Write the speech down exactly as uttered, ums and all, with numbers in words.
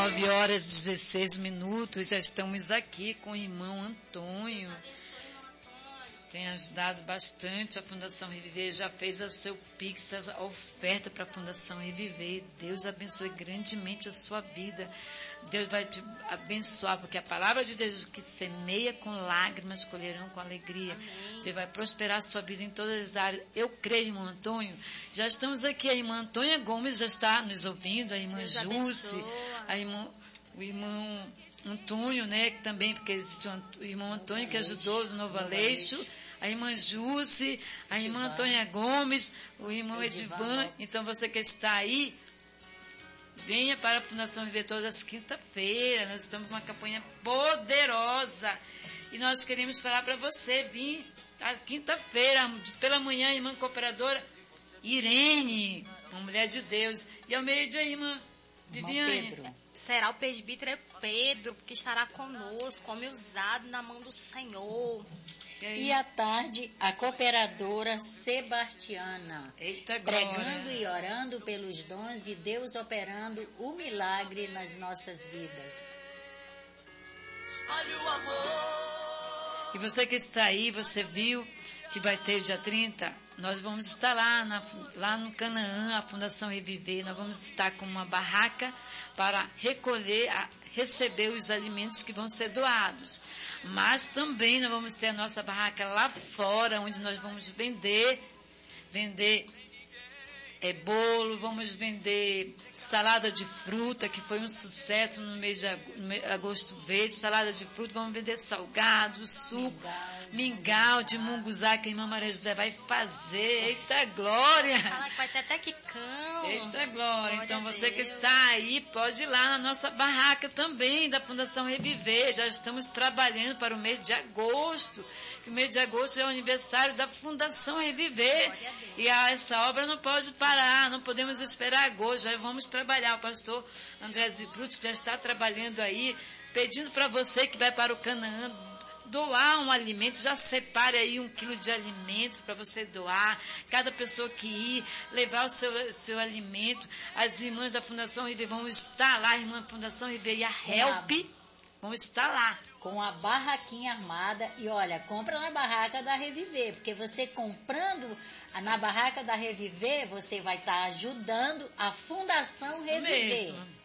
nove horas e dezesseis minutos, já estamos aqui com o irmão Antônio. Tem ajudado bastante a Fundação Reviver, já fez o seu Pix, a oferta para a Fundação Reviver. Deus abençoe grandemente a sua vida. Deus vai te abençoar, porque a palavra de Deus que semeia com lágrimas, colherão com alegria. Amém. Deus vai prosperar a sua vida em todas as áreas. Eu creio, irmão Antônio. Já estamos aqui, a irmã Antônia Gomes já está nos ouvindo, a irmã Deus Jússi, a irmã, o irmão Antônio, né, que também, porque existe o irmão Antônio que ajudou do Novo Aleixo, a irmã Jússi, a irmã Antônia Gomes, o irmão Edivan. Então você que está aí, venha para a Fundação Viver todas as quinta-feiras. Nós estamos com uma campanha poderosa. E nós queremos falar para você vir à quinta-feira, pela manhã, a irmã cooperadora Irene, uma mulher de Deus. E ao meio-dia, a irmã Viviane. Pedro. Será o presbítero Pedro, que estará conosco, homem usado na mão do Senhor. E, e à tarde, a cooperadora Sebastiana, Eita, pregando e orando pelos dons e Deus operando o milagre nas nossas vidas. Olha o amor. E você que está aí, você viu que vai ter dia trinta? Nós vamos estar lá, na, lá no Canaã, a Fundação Reviver. Nós vamos estar com uma barraca para recolher, a, receber os alimentos que vão ser doados. Mas também nós vamos ter a nossa barraca lá fora, onde nós vamos vender, vender é, bolo, vamos vender salada de fruta, que foi um sucesso no mês de agosto verde, salada de fruta, vamos vender salgado, suco, mingau, mingau de munguzá, que a irmã Maria José vai fazer. Eita glória! Fala que vai ter até quicão. Eita glória! Então você que está aí, pode ir lá na nossa barraca também, da Fundação Reviver. Já estamos trabalhando para o mês de agosto, que o mês de agosto é o aniversário da Fundação Reviver. E a, essa obra não pode parar, não podemos esperar agosto, já vamos trabalhar. O pastor André Zibruti já está trabalhando aí, pedindo para você que vai para o Canaã doar um alimento, já separe aí um quilo de alimento para você doar. Cada pessoa que ir, levar o seu, seu alimento. As irmãs da Fundação Reviver vão estar lá, a irmã da Fundação Reviver e a Help vão estar lá. Com a barraquinha armada. E olha, compra na barraca da Reviver, porque você comprando na barraca da Reviver, você vai estar ajudando a Fundação Isso Reviver. Mesmo.